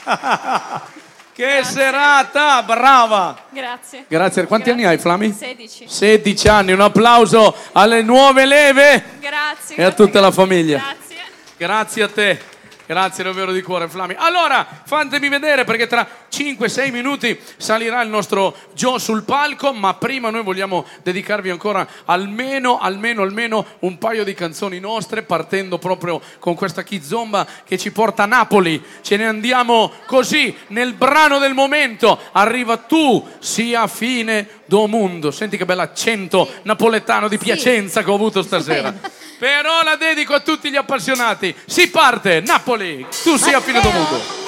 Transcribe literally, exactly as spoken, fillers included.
Che Grazie. serata, brava! Grazie. Grazie. Quanti Grazie. anni hai, Flami? sedici. sedici anni, un applauso alle nuove leve. Grazie. E a tutta la famiglia. Grazie. Grazie a te. Grazie davvero di cuore, Flami. Allora, fatemi vedere perché tra cinque sei minuti salirà il nostro Joe sul palco, ma prima noi vogliamo dedicarvi ancora almeno, almeno, almeno un paio di canzoni nostre, partendo proprio con questa kizomba che ci porta a Napoli. Ce ne andiamo così, nel brano del momento. Arriva Tu sia fine do mundo. Senti che bell'accento napoletano di Piacenza che ho avuto stasera. Però la dedico a tutti gli appassionati. Si parte, Napoli, Tu sia fine do mundo.